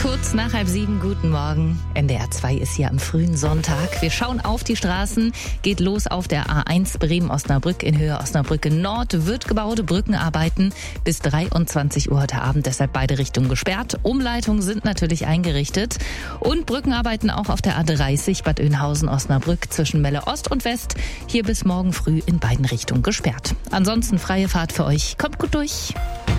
Kurz nach 6:30, guten Morgen. NDR 2 ist hier am frühen Sonntag. Wir schauen auf die Straßen. Geht los auf der A1 Bremen-Osnabrück in Höhe Osnabrücke Nord. Wird gebaut, Brückenarbeiten bis 23 Uhr heute Abend. Deshalb beide Richtungen gesperrt. Umleitungen sind natürlich eingerichtet. Und Brückenarbeiten auch auf der A30 Bad Oeynhausen-Osnabrück zwischen Melle Ost und West. Hier bis morgen früh in beiden Richtungen gesperrt. Ansonsten freie Fahrt für euch. Kommt gut durch.